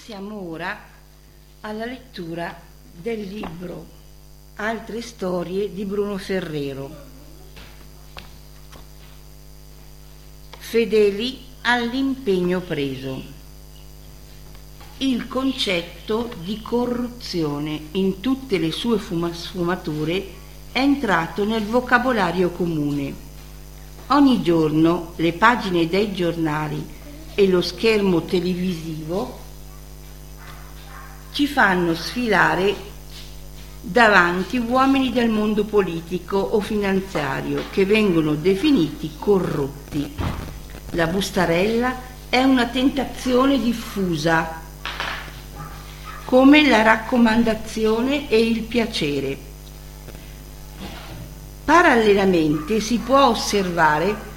Passiamo ora alla lettura del libro Altre storie di Bruno Ferrero. Fedeli all'impegno preso. Il concetto di corruzione in tutte le sue sfumature è entrato nel vocabolario comune. Ogni giorno le pagine dei giornali e lo schermo televisivo ci fanno sfilare davanti uomini del mondo politico o finanziario che vengono definiti corrotti. La bustarella è una tentazione diffusa, come la raccomandazione e il piacere. Parallelamente si può osservare